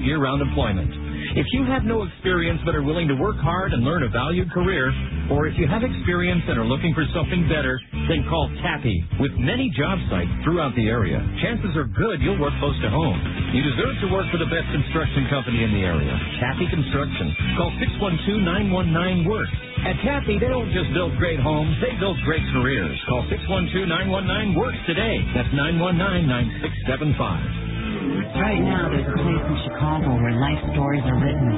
year-round employment. If you have no experience but are willing to work hard and learn a valued career, or if you have experience and are looking for something better, then call Tappy. With many job sites throughout the area, chances are good you'll work close to home. You deserve to work for the best construction company in the area, Tappy Construction. Call 612-919-WORK. At Tappy, they don't just build great homes, they build great careers. Call 612-919-WORK today. That's 919-9675. Right now, there's a place in Chicago where life stories are written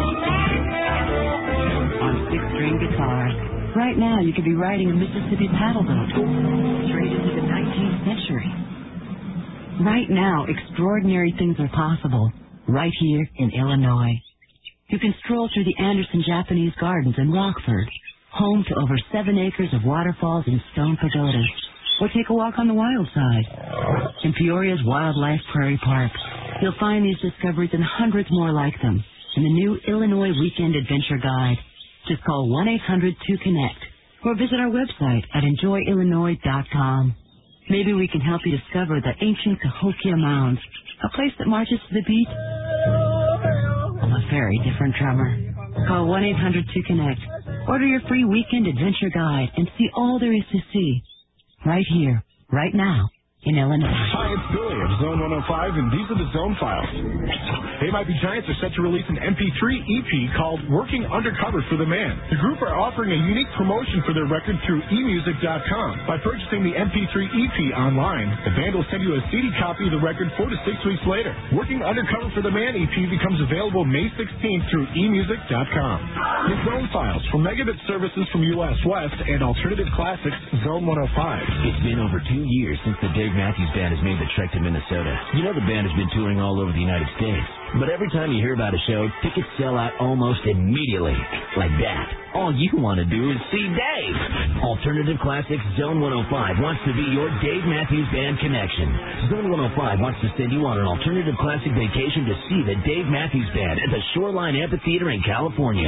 on six-string guitars. Right now, you could be riding a Mississippi paddle boat straight into the 19th century. Right now, extraordinary things are possible right here in Illinois. You can stroll through the Anderson Japanese Gardens in Rockford, home to over 7 acres of waterfalls and stone pagodas. Or take a walk on the wild side. In Peoria's Wildlife Prairie Park, you'll find these discoveries and hundreds more like them in the new Illinois Weekend Adventure Guide. Just call 1-800-2CONNECT or visit our website at enjoyillinois.com. Maybe we can help you discover the ancient Cahokia Mounds, a place that marches to the beat of a very different drummer. Call 1-800-2CONNECT. Order your free Weekend Adventure Guide and see all there is to see. Right here, right now, in Illinois. Hi, it's Billy of Zone 105, and these are the Zone Files. They Might Be Giants are set to release an MP3 EP called Working Undercover for the Man. The group are offering a unique promotion for their record through emusic.com. By purchasing the MP3 EP online, the band will send you a CD copy of the record 4 to 6 weeks later. Working Undercover for the Man EP becomes available May 16th through emusic.com. The Zone Files from Megabit Services from US West and Alternative Classics Zone 105. It's been over 2 years since the Dave Matthews Band has made the trek to Minnesota. You know the band has been touring all over the United States. But every time you hear about a show, tickets sell out almost immediately. Like that. All you want to do is see Dave. Alternative Classics Zone 105 wants to be your Dave Matthews Band connection. Zone 105 wants to send you on an Alternative Classic vacation to see the Dave Matthews Band at the Shoreline Amphitheater in California.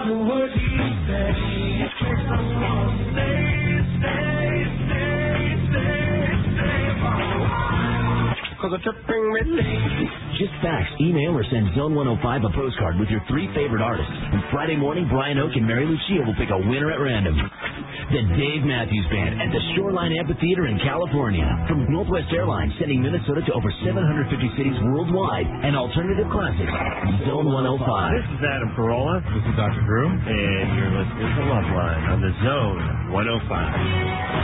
Just fax, email, or send Zone 105 a postcard with your 3 favorite artists. And Friday morning, Brian Oak and Mary Lucia will pick a winner at random. The Dave Matthews Band at the Shoreline Amphitheater in California. From Northwest Airlines, sending Minnesota to over 750 cities worldwide. And Alternative Classics, Zone 105. This is Adam Carolla. This is Dr. Drew. And you're listening to Love Line on the Zone 105.